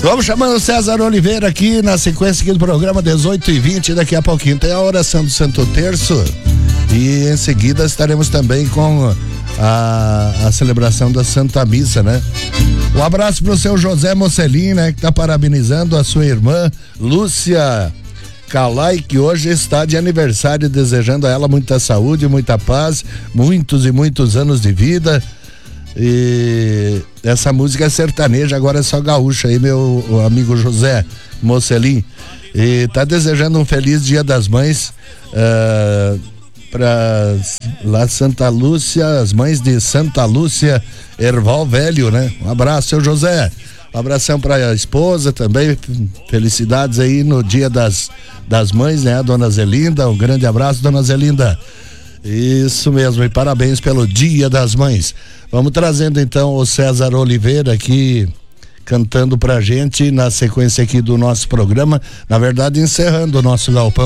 Vamos chamando o César Oliveira aqui na sequência aqui do programa 18h20. Daqui a pouquinho tem a oração do Santo Terço e em seguida estaremos também com a celebração da Santa Missa, né? Um abraço pro seu José Mocelin, né? Que tá parabenizando a sua irmã Lúcia Calai, que hoje está de aniversário, desejando a ela muita saúde, muita paz, muitos e muitos anos de vida. E essa música é sertaneja, agora é só gaúcha aí, meu amigo José Mocelin. E tá desejando um feliz Dia das Mães para lá Santa Lúcia, as mães de Santa Lúcia, Erval Velho, né? Um abraço, seu José. Um abração para a esposa também, felicidades aí no Dia das Mães, né? A dona Zelinda, um grande abraço, dona Zelinda. Isso mesmo, e parabéns pelo Dia das Mães. Vamos trazendo então o César Oliveira aqui cantando pra gente na sequência aqui do nosso programa, na verdade encerrando o nosso galpão.